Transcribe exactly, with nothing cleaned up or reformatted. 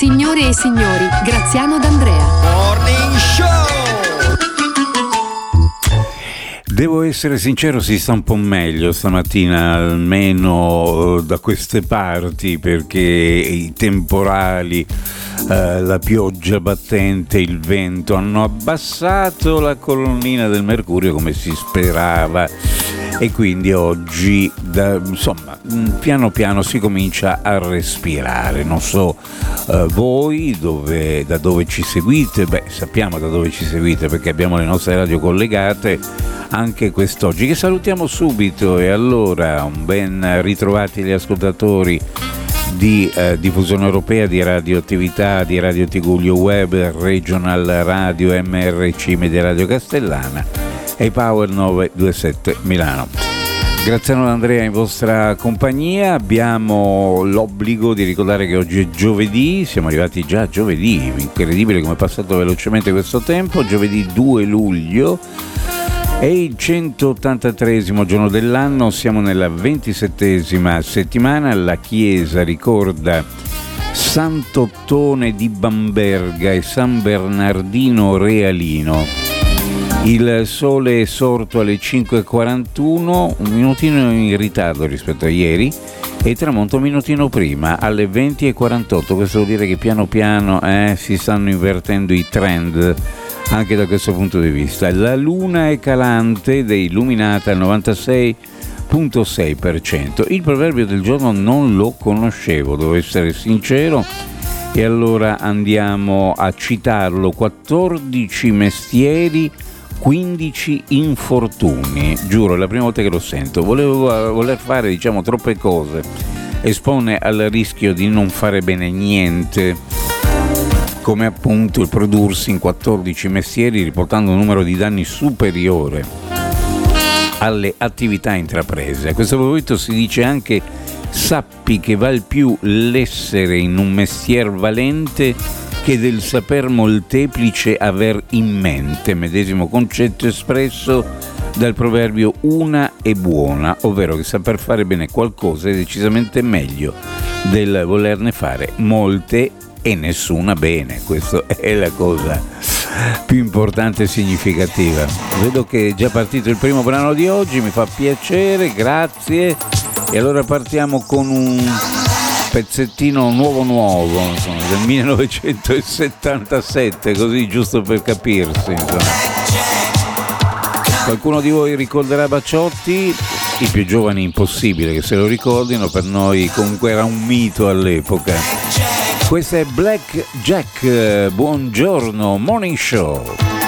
Signore e signori, Graziano D'Andrea. Morning Show! Devo essere sincero, si sta un po' meglio stamattina, almeno da queste parti, perché i temporali, eh, la pioggia battente, il vento hanno abbassato la colonnina del mercurio come si sperava, e quindi oggi da, insomma piano piano si comincia a respirare. Non so eh, voi dove, da dove ci seguite. Beh, sappiamo da dove ci seguite perché abbiamo le nostre radio collegate anche quest'oggi, che salutiamo subito. E allora un ben ritrovati gli ascoltatori di eh, diffusione europea, di radioattività, di Radio Tigullio Web, Regional Radio, M R C Media Radio Castellana e Power nove due sette Milano. Graziano D'Andrea in vostra compagnia. Abbiamo l'obbligo di ricordare che oggi è giovedì, siamo arrivati già a giovedì, incredibile come è passato velocemente questo tempo. Giovedì due luglio è il centottantatreesimo giorno dell'anno, siamo nella ventisettesima settimana. La Chiesa ricorda Sant'Ottone di Bamberga e San Bernardino Realino. Il sole è sorto alle cinque e quarantuno, un minutino in ritardo rispetto a ieri, e tramonta un minutino prima, alle venti e quarantotto. Questo vuol dire che piano piano eh, si stanno invertendo i trend anche da questo punto di vista. La luna è calante ed è illuminata al novantasei virgola sei per cento. Il proverbio del giorno non lo conoscevo, devo essere sincero, e allora andiamo a citarlo. quattordici mestieri, quindici infortuni. Giuro, è la prima volta che lo sento. Volevo voler fare, diciamo, troppe cose espone al rischio di non fare bene niente, come appunto il prodursi in quattordici mestieri, riportando un numero di danni superiore alle attività intraprese. A questo proposito si dice anche: sappi che val più l'essere in un mestier valente che del saper molteplice aver in mente. Medesimo concetto espresso dal proverbio una è buona, ovvero che saper fare bene qualcosa è decisamente meglio del volerne fare molte e nessuna bene. Questa è la cosa più importante e significativa. Vedo che è già partito il primo brano di oggi, mi fa piacere, grazie. E allora partiamo con un pezzettino nuovo nuovo, insomma, del millenovecentosettantasette, così giusto per capirsi, insomma. Qualcuno di voi ricorderà Bacciotti? I più giovani impossibile che se lo ricordino, per noi comunque era un mito all'epoca. Questa è Black Jack, buongiorno, Morning Show.